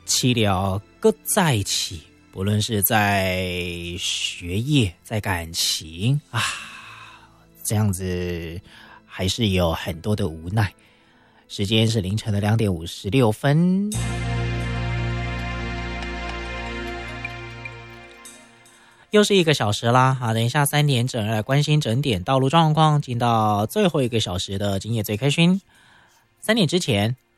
期了各在一起，不论是在学业、在感情啊，这样子还是有很多的无奈。时间是凌晨的2点56分。又是1个小时啦，好，等一下3点整来关心整点道路状况，进到最后1个小时的今夜最开心。3点之前，